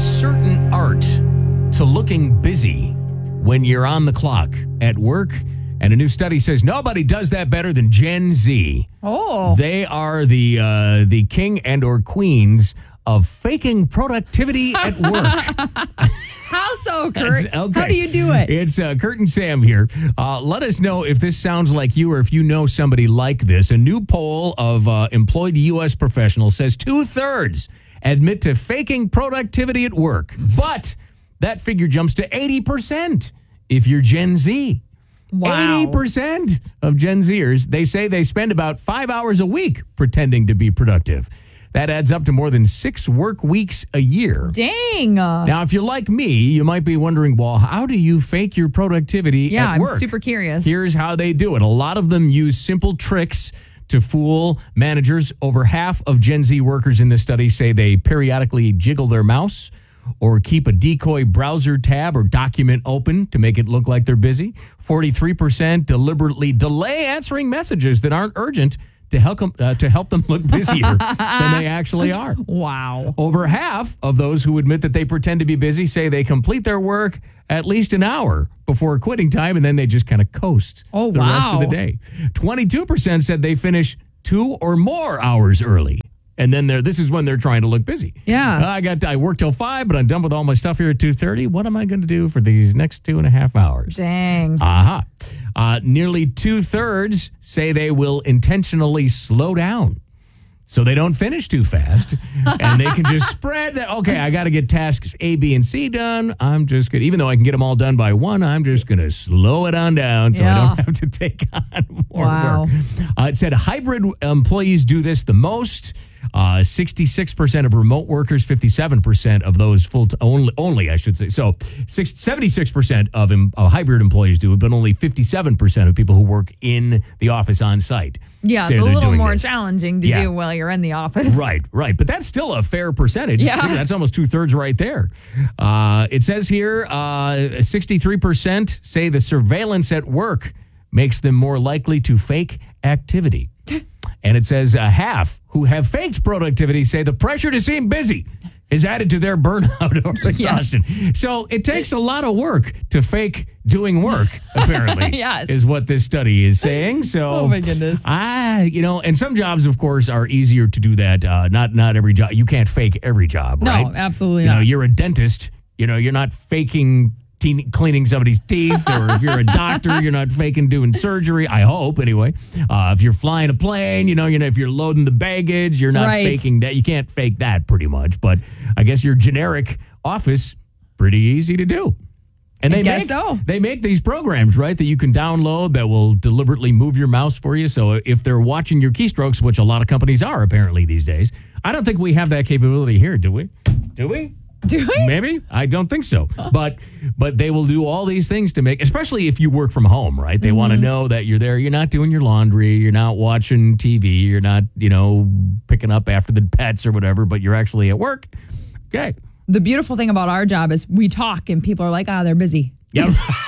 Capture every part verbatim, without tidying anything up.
certain art to looking busy when you're on the clock at work. And a new study says nobody does that better than Gen Z. Oh. They are the uh, the king and or queens of faking productivity at work. How so, Kurt? That's- okay. How do you do it? It's uh, Kurt and Sam here. Uh, let us know if this sounds like you or if you know somebody like this. A new poll of uh, employed U S professionals says two-thirds admit to faking productivity at work. But that figure jumps to eighty percent if you're Gen Z. Wow. eighty percent of Gen Zers, they say they spend about five hours a week pretending to be productive. That adds up to more than six work weeks a year. Dang. Uh, Now, if you're like me, you might be wondering, well, how do you fake your productivity yeah, at I'm work? super curious. Here's how they do it. A lot of them use simple tricks to fool managers. Over half of Gen Z workers in this study say they periodically jiggle their mouse or keep a decoy browser tab or document open to make it look like they're busy. forty-three percent deliberately delay answering messages that aren't urgent to help them, uh, to help them look busier than they actually are. Wow. Over half of those who admit that they pretend to be busy say they complete their work at least an hour before quitting time, and then they just kind of coast Oh, the rest of the wow. day. twenty-two percent said they finish two or more hours early. And then they're, this is when they're trying to look busy. Yeah. Uh, I got I work till five, but I'm done with all my stuff here at two thirty. What am I going to do for these next two and a half hours? Dang. Aha. Uh, nearly two-thirds say they will intentionally slow down so they don't finish too fast. And they can just spread that, okay, I got to get tasks A, B, and C done. I'm just going to, even though I can get them all done by one, I'm just going to slow it on down so I Yeah. don't have to take on more Wow. work. Uh, it said hybrid employees do this the most. Uh, sixty-six percent of remote workers, fifty-seven percent of those full t- only, only, I should say. So six, seventy-six percent of em, uh, hybrid employees do it, but only fifty-seven percent of people who work in the office on site. Yeah, say it's a they're little doing more this. challenging to Yeah. do while you're in the office. Right, right. But that's still a fair percentage. Yeah. That's almost two-thirds right there. Uh, it says here uh, sixty-three percent say the surveillance at work makes them more likely to fake activity. And it says uh, half who have faked productivity say the pressure to seem busy is added to their burnout or exhaustion. So it takes a lot of work to fake doing work, apparently, Yes. is what this study is saying. So, Oh, my goodness. I, you know, and some jobs, of course, are easier to do that. Uh, not not every job. You can't fake every job, No, right? absolutely You know, not. you're a dentist. You know, you're not faking te- cleaning somebody's teeth, or if you're a doctor, you're not faking doing surgery. I hope, anyway. Uh, if you're flying a plane, you know, you know, if you're loading the baggage, you're not Right. faking that. You can't fake that, pretty much. But I guess your generic office, pretty easy to do. And I they guess make so. they make these programs, right, that you can download that will deliberately move your mouse for you. So if they're watching your keystrokes, which a lot of companies are apparently these days, I don't think we have that capability here, do we? Do we? Do we? Maybe. I don't think so. But but they will do all these things to make, especially if you work from home, right? They Mm-hmm. want to know that you're there. You're not doing your laundry. You're not watching T V. You're not, you know, picking up after the pets or whatever, but you're actually at work. Okay. The beautiful thing about our job is we talk and people are like, ah, they're busy. Yeah.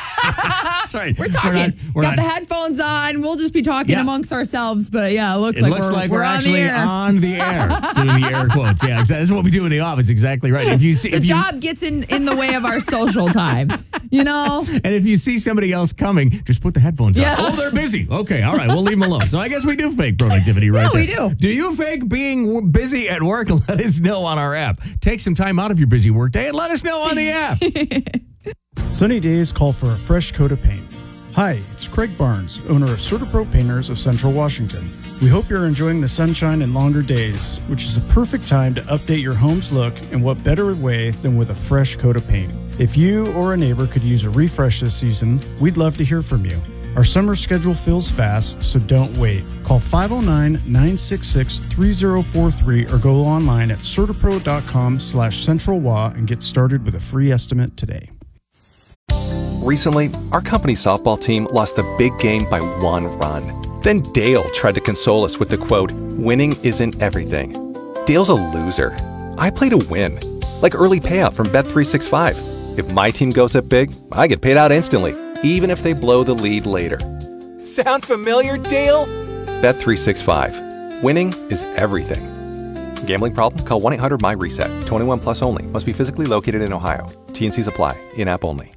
That's right. We're talking. not- we're Got not- the headphones on. We'll just be talking Yeah. amongst ourselves. But yeah, it looks It like looks we're, like we're, we're, on actually the air. on the air, doing the air quotes. Yeah, exactly. That's what we do in the office. Exactly right. If you see, the if you, job gets in, in the way of our social time. You know? and if you see somebody else coming, just put the headphones Yeah. on. Oh, they're busy. Okay, all right, we'll leave them alone. So I guess we do fake productivity, right? Yeah, there. we do. Do you fake being w- busy at work? Let us know on our app. Take some time out of your busy work day and let us know on the app. Sunny days call for a fresh coat of paint. Hi, it's Craig Barnes, owner of CertaPro Painters of Central Washington. We hope you're enjoying the sunshine and longer days, which is a perfect time to update your home's look, and what better way than with a fresh coat of paint. If you or a neighbor could use a refresh this season, we'd love to hear from you. Our summer schedule fills fast, so don't wait. Call five oh nine, nine six six, three oh four three or go online at certapro.com slash centralwa and get started with a free estimate today. Recently, our company softball team lost a big game by one run. Then Dale tried to console us with the quote, "Winning isn't everything." Dale's a loser. I play to win. Like early payout from Bet three sixty-five. If my team goes up big, I get paid out instantly, even if they blow the lead later. Sound familiar, Dale? Bet three sixty-five. Winning is everything. Gambling problem? Call one eight hundred M Y RESET. twenty-one plus only. Must be physically located in Ohio. T N Cs apply. In-app only.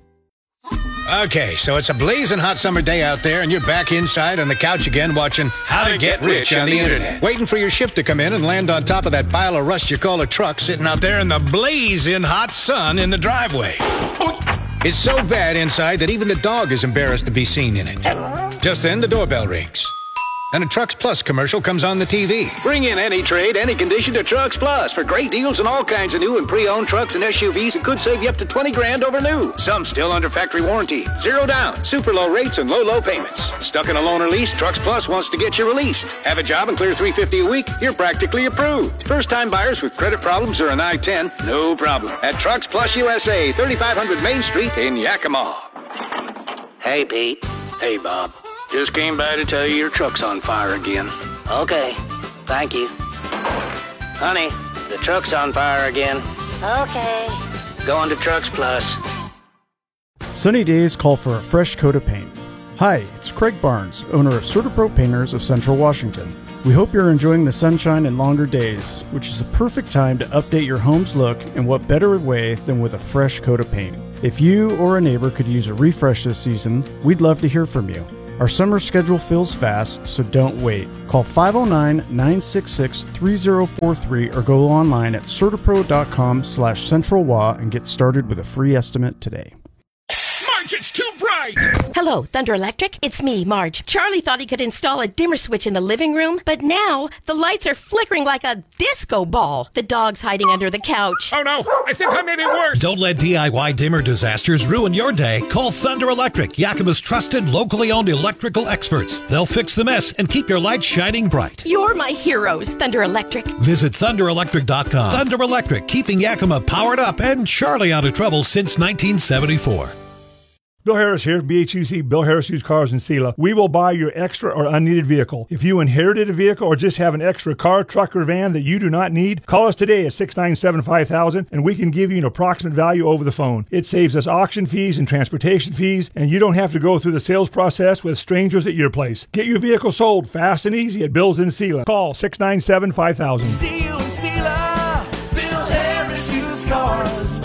Okay, so it's a blazing hot summer day out there, and you're back inside on the couch again watching How to Get Rich on the Internet. Waiting for your ship to come in and land on top of that pile of rust you call a truck sitting out there in the blazing hot sun in the driveway. It's so bad inside that even the dog is embarrassed to be seen in it. Just then, the doorbell rings. And a Trucks Plus commercial comes on the T V. Bring in any trade, any condition to Trucks Plus for great deals on all kinds of new and pre-owned trucks and S U Vs that could save you up to twenty grand over new. Some still under factory warranty. Zero down, super low rates and low, low payments. Stuck in a loan or lease? Trucks Plus wants to get you released. Have a job and clear three hundred fifty dollars a week? You're practically approved. First-time buyers with credit problems or an I ten? No problem. At Trucks Plus U S A, thirty-five hundred Main Street in Yakima. Hey, Pete. Hey, Bob. Just came by to tell you your truck's on fire again. Okay, thank you. Honey, the truck's on fire again. Okay. Going to Trucks Plus. Sunny days call for a fresh coat of paint. Hi, it's Craig Barnes, owner of CertaPro Painters of Central Washington. We hope you're enjoying the sunshine and longer days, which is the perfect time to update your home's look, and what better way than with a fresh coat of paint. If you or a neighbor could use a refresh this season, we'd love to hear from you. Our summer schedule fills fast, so don't wait. Call five oh nine, nine six six, three oh four three or go online at certapro.com slash centralwa and get started with a free estimate today. Marge, it's too bright! Hello, Thunder Electric. It's me, Marge. Charlie thought he could install a dimmer switch in the living room, but now the lights are flickering like a disco ball. The dog's hiding under the couch. Oh no, I think I made it worse. Don't let D I Y dimmer disasters ruin your day. Call Thunder Electric, Yakima's trusted, locally owned electrical experts. They'll fix the mess and keep your lights shining bright. You're my heroes, Thunder Electric. Visit thunder electric dot com. Thunder Electric, keeping Yakima powered up and Charlie out of trouble since nineteen seventy-four. Bill Harris here, B H U C, Bill Harris Used Cars in Sela. We will buy your extra or unneeded vehicle. If you inherited a vehicle or just have an extra car, truck, or van that you do not need, call us today at six nine seven, five thousand and we can give you an approximate value over the phone. It saves us auction fees and transportation fees, and you don't have to go through the sales process with strangers at your place. Get your vehicle sold fast and easy at Bill's in Sela. Call six nine seven, five thousand. Steel and Sela, Bill Harris Used Cars.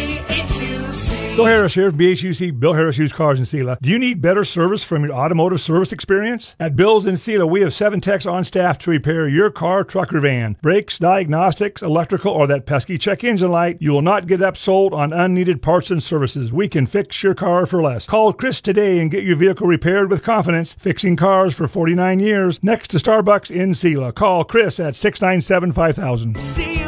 Bill Harris here, B H U C, Bill Harris Used Cars in Sela. Do you need better service from your automotive service experience? At Bill's in Sela, we have seven techs on staff to repair your car, truck, or van. Brakes, diagnostics, electrical, or that pesky check engine light. You will not get upsold on unneeded parts and services. We can fix your car for less. Call Chris today and get your vehicle repaired with confidence. Fixing cars for forty-nine years next to Starbucks in Sela. Call Chris at six nine seven, five thousand. Steel